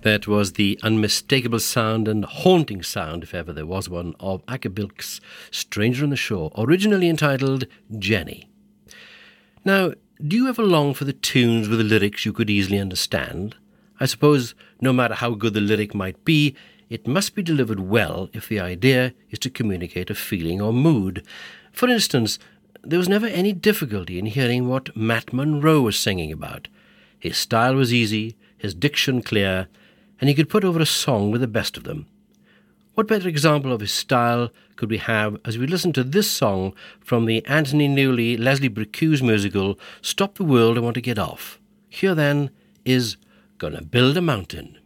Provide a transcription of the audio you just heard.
That was the unmistakable sound and haunting sound, if ever there was one, of Acker Bilk's Stranger on the Shore, originally entitled Jenny. Now, do you ever long for the tunes with the lyrics you could easily understand? I suppose no matter how good the lyric might be, it must be delivered well if the idea is to communicate a feeling or mood. For instance, there was never any difficulty in hearing what Matt Monro was singing about. His style was easy, his diction clear, and he could put over a song with the best of them. What better example of his style could we have as we listen to this song from the Anthony Newley, Leslie Bricusse musical Stop the World, I Want to Get Off. Here then is Gonna Build a Mountain.